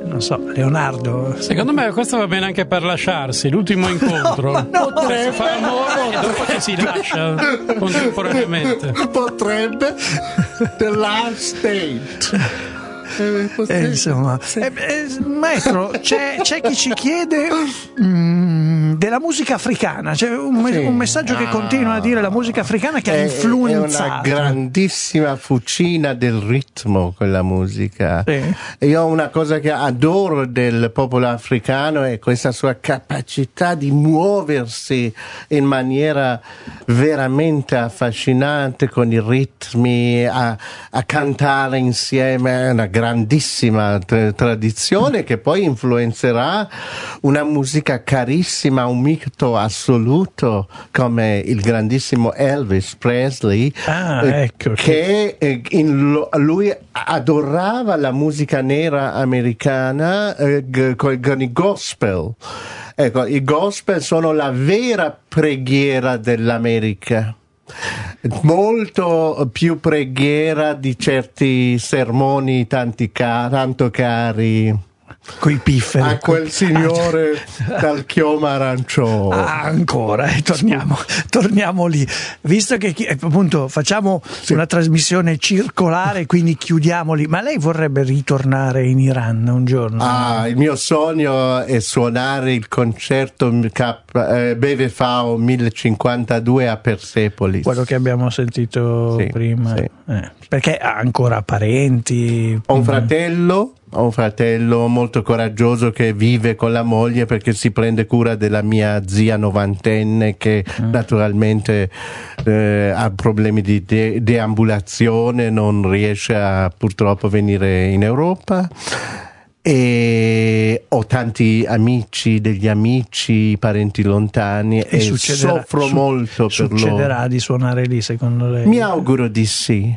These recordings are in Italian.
non so, Leonardo. Secondo me questo va bene anche per lasciarsi, l'ultimo incontro. Si fa amore e dopo ci si lascia contemporaneamente. Potrebbe. The last date. Insomma, maestro, c'è chi ci chiede della musica africana. C'è un messaggio che continua a dire la musica africana che ha influenzato. È una grandissima fucina del ritmo quella musica. Io una cosa che adoro del popolo africano è questa sua capacità di muoversi in maniera veramente affascinante con i ritmi, a cantare insieme. È una grandissima tradizione che poi influenzerà una musica carissima, un mito assoluto come il grandissimo Elvis Presley, che lui adorava la musica nera americana con i gospel. Ecco, i gospel sono la vera preghiera dell'America. Molto più preghiera di certi sermoni tanto cari coi pifferi a quel signore dal chioma arancione. Ancora, torniamo lì, visto che appunto facciamo una trasmissione circolare, quindi chiudiamo lì. Ma lei vorrebbe ritornare in Iran un giorno? Il mio sogno è suonare il concerto BWV 1052 a Persepolis, quello che abbiamo sentito prima. Perché ha ancora parenti? Ho un fratello molto coraggioso che vive con la moglie perché si prende cura della mia zia novantenne che naturalmente ha problemi di deambulazione, non riesce a purtroppo venire in Europa. E ho tanti degli amici, parenti lontani e soffro molto per loro. Succederà di suonare lì, secondo lei? Mi auguro di sì,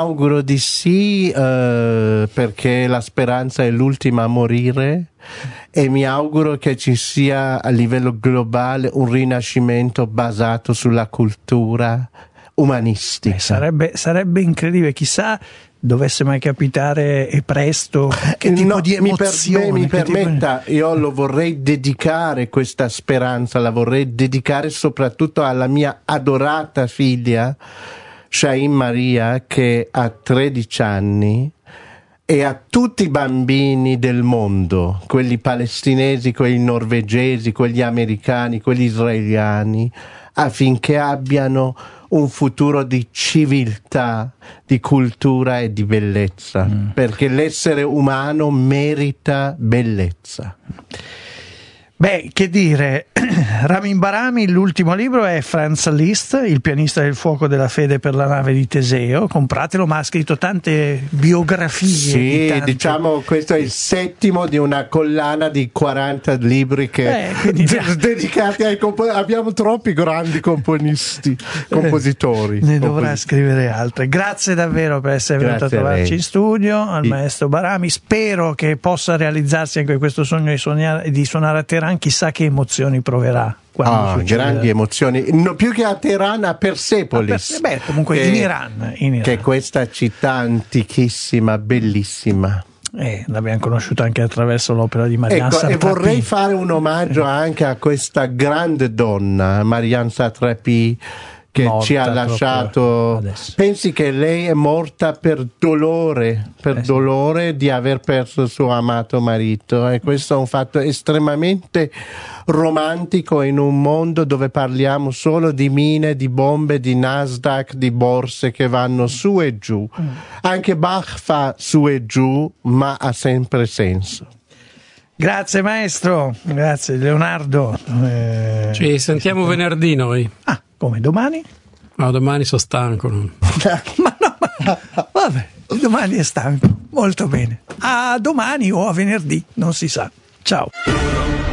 perché la speranza è l'ultima a morire e mi auguro che ci sia a livello globale un rinascimento basato sulla cultura umanistica. Sarebbe incredibile, chissà dovesse mai capitare e presto, che tipo di emozione mi permetta, io lo vorrei dedicare, questa speranza la vorrei dedicare soprattutto alla mia adorata figlia Shaim Maria, che ha 13 anni, e a tutti i bambini del mondo, quelli palestinesi, quelli norvegesi, quelli americani, quelli israeliani, affinché abbiano un futuro di civiltà, di cultura e di bellezza, perché l'essere umano merita bellezza. Beh, che dire, Ramin Barami, l'ultimo libro è Franz Liszt, il pianista del fuoco della fede per la nave di Teseo. Compratelo, ma ha scritto tante biografie. Sì, diciamo questo è il settimo di una collana di 40 libri che dedicati ai abbiamo troppi grandi compositori. Ne dovrà scrivere altre. Grazie davvero per essere venuto a trovarci in studio, al maestro Barami. Spero che possa realizzarsi anche questo sogno di suonare a Teheran. Chissà che emozioni proverà. Grandi emozioni, più che a Teheran, a Persepolis. Comunque in Iran. Che è questa città antichissima, bellissima. L'abbiamo conosciuta anche attraverso l'opera di Marianne Satrapi. E vorrei fare un omaggio anche a questa grande donna, Marianne Satrapi, che ci ha lasciato. Pensi che lei è morta per dolore di aver perso il suo amato marito, e questo è un fatto estremamente romantico in un mondo dove parliamo solo di mine, di bombe, di Nasdaq, di borse che vanno su e giù. Anche Bach fa su e giù, ma ha sempre senso. Grazie maestro, grazie Leonardo. Ci sentiamo venerdì noi. Come, domani? No, domani sono stanco. Vabbè, domani è stanco, molto bene. A domani o a venerdì, non si sa. Ciao.